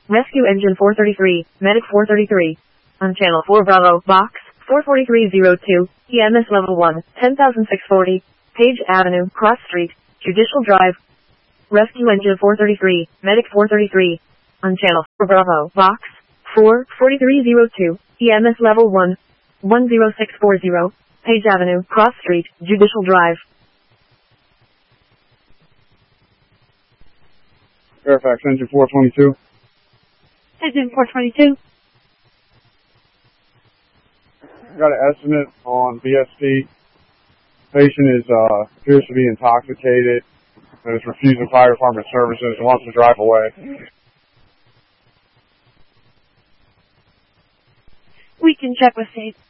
Rescue Engine 433, Medic 433. On Channel 4 Bravo, Box 44302, EMS Level 1, 10,640, Page Avenue, Cross Street, Judicial Drive. Rescue Engine 433, Medic 433. On Channel 4 Bravo, Box 44302, EMS Level 1, 10640, Page Avenue, Cross Street, Judicial Drive. Fairfax Engine 422. Engine 422. Got an estimate on BSP. Patient appears to be intoxicated and is refusing fire department services and wants to drive away. We can check with state.